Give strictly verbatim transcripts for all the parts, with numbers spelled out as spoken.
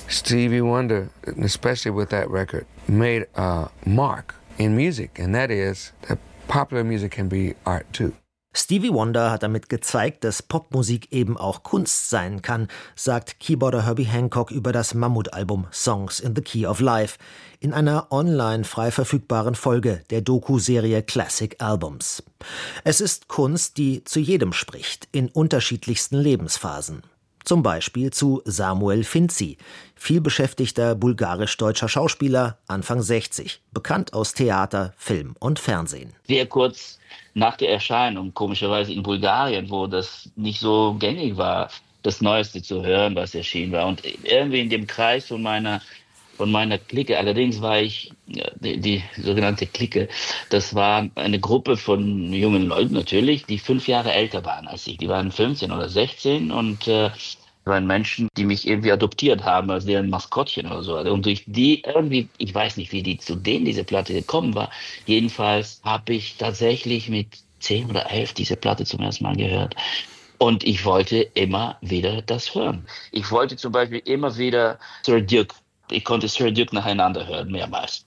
Stevie Wonder, especially with that record, made a mark in music, and that is that popular music can be art too. Stevie Wonder hat damit gezeigt, dass Popmusik eben auch Kunst sein kann, sagt Keyboarder Herbie Hancock über das Mammutalbum Songs in the Key of Life in einer online frei verfügbaren Folge der Doku-Serie Classic Albums. Es ist Kunst, die zu jedem spricht, in unterschiedlichsten Lebensphasen. Zum Beispiel zu Samuel Finzi, vielbeschäftigter bulgarisch-deutscher Schauspieler, Anfang sechzig, bekannt aus Theater, Film und Fernsehen. Sehr kurz nach der Erscheinung, komischerweise in Bulgarien, wo das nicht so gängig war, das Neueste zu hören, was erschienen war. Und irgendwie in dem Kreis von meiner, von meiner Clique, allerdings war ich, die, die sogenannte Clique, das war eine Gruppe von jungen Leuten natürlich, die fünf Jahre älter waren als ich. Die waren fünfzehn oder sechzehn und äh, waren Menschen, die mich irgendwie adoptiert haben als deren Maskottchen oder so. Und durch die irgendwie, ich weiß nicht, wie die zu denen diese Platte gekommen war. Jedenfalls habe ich tatsächlich mit zehn oder elf diese Platte zum ersten Mal gehört. Und ich wollte immer wieder das hören. Ich wollte zum Beispiel immer wieder Sir Duke. Ich konnte Sir Duke nacheinander hören, mehrmals.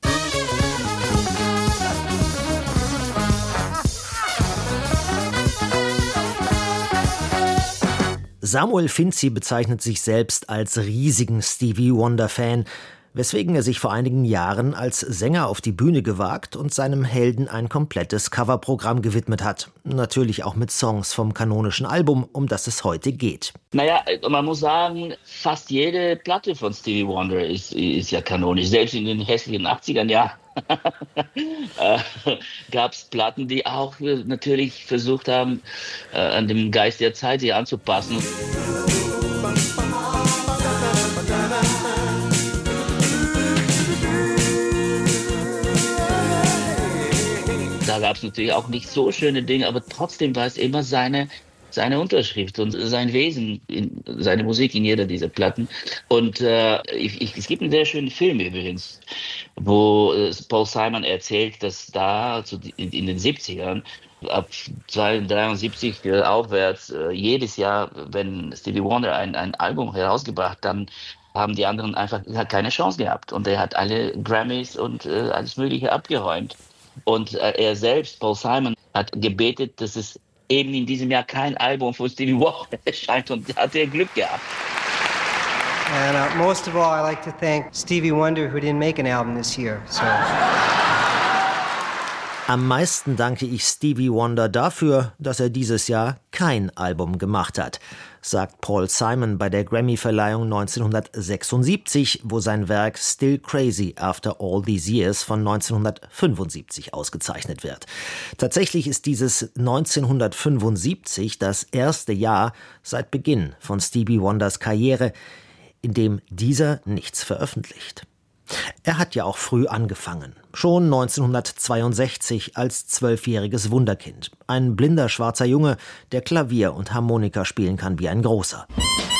Samuel Finzi bezeichnet sich selbst als riesigen Stevie Wonder-Fan, weswegen er sich vor einigen Jahren als Sänger auf die Bühne gewagt und seinem Helden ein komplettes Coverprogramm gewidmet hat. Natürlich auch mit Songs vom kanonischen Album, um das es heute geht. Naja, man muss sagen, fast jede Platte von Stevie Wonder ist, ist ja kanonisch. Selbst in den hässlichen achtziger Jahren äh, gab es Platten, die auch äh, natürlich versucht haben, äh, an dem Geist der Zeit sich anzupassen. Da gab es natürlich auch nicht so schöne Dinge, aber trotzdem war es immer seine, seine Unterschrift und sein Wesen, in, seine Musik in jeder dieser Platten. Und äh, ich, ich, es gibt einen sehr schönen Film übrigens, wo äh, Paul Simon erzählt, dass da also in, in den siebzigern, ab dreiundsiebzig äh, aufwärts, äh, jedes Jahr, wenn Stevie Wonder ein, ein Album herausgebracht, dann haben die anderen einfach keine Chance gehabt. Und er hat alle Grammys und äh, alles Mögliche abgeräumt. Und äh, er selbst, Paul Simon, hat gebetet, dass es eben in diesem Jahr kein Album von Stevie Wonder erscheint, und da hat er Glück gehabt. And uh, most of all, I like to thank Stevie Wonder, who didn't make an album this year. So. Am meisten danke ich Stevie Wonder dafür, dass er dieses Jahr kein Album gemacht hat, sagt Paul Simon bei der Grammy-Verleihung neunzehnhundertsechsundsiebzig, wo sein Werk Still Crazy After All These Years von neunzehnhundertfünfundsiebzig ausgezeichnet wird. Tatsächlich ist dieses neunzehnhundertfünfundsiebzig das erste Jahr seit Beginn von Stevie Wonders Karriere, in dem dieser nichts veröffentlicht. Er hat ja auch früh angefangen, schon neunzehnhundertzweiundsechzig als zwölfjähriges Wunderkind. Ein blinder schwarzer Junge, der Klavier und Harmonika spielen kann wie ein Großer.